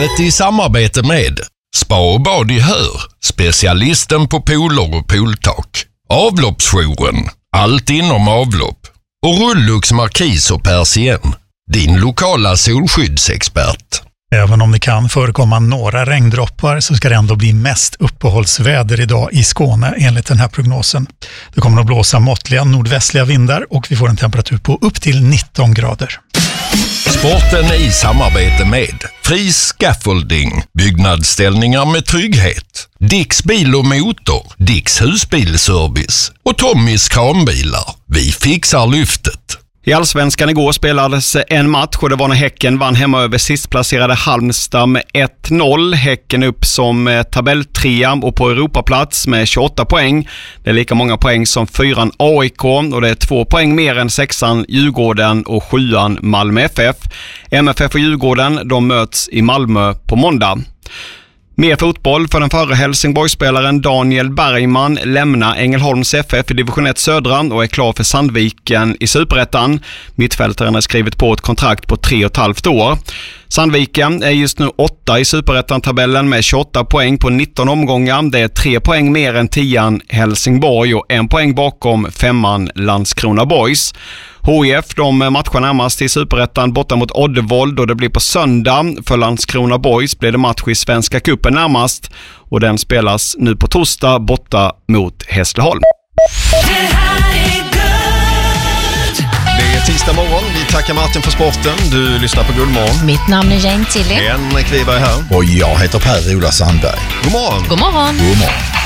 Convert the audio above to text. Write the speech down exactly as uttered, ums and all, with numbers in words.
Livet i samarbete med Spa och bad i Hör, specialisten på pooler och pooltak. Avloppsjouren, allt inom avlopp. Och Rullux Markis och Persien, din lokala solskyddsexpert. Även om det kan förekomma några regndroppar så ska det ändå bli mest uppehållsväder idag i Skåne enligt den här prognosen. Det kommer att blåsa måttliga nordvästliga vindar och vi får en temperatur på upp till nitton grader. Sporten i samarbete med Fri Scaffolding, byggnadsställningar med trygghet. Dicks bil och motor, Dicks husbilservice och Tommys kranbilar. Vi fixar lyftet. I Allsvenskan igår spelades en match och det var när Häcken vann hemma över sistplacerade Halmstad med ett noll. Häcken upp som tabelltrea och på Europaplats med tjugoåtta poäng. Det är lika många poäng som fyran A I K och det är två poäng mer än sexan Djurgården och sjuan Malmö F F. M F F och Djurgården de möts i Malmö på måndag. Mer fotboll för den förre Helsingborgsspelaren Daniel Bergman lämnar Ängelholms F F i division ett södra och är klar för Sandviken i Superettan. Mittfältaren har skrivit på ett kontrakt på tre och ett halvt år. Sandviken är just nu åtta i Superettan-tabellen med tjugoåtta poäng på nitton omgångar. Det är tre poäng mer än tian Helsingborg och en poäng bakom femman Landskrona Boys. H I F de matchar närmast i Superettan borta mot Oddevold och det blir på söndag. För Landskrona Boys blir det match i Svenska Cupen närmast och den spelas nu på torsdag borta mot Hässleholm. Det är tisdag morgon. Vi tackar Martin för sporten. Du lyssnar på Guldmorgon. Mitt namn är Jane Tilly. En Kviberg här. Och jag heter Per-Ola Sandberg. God morgon. God morgon. God morgon.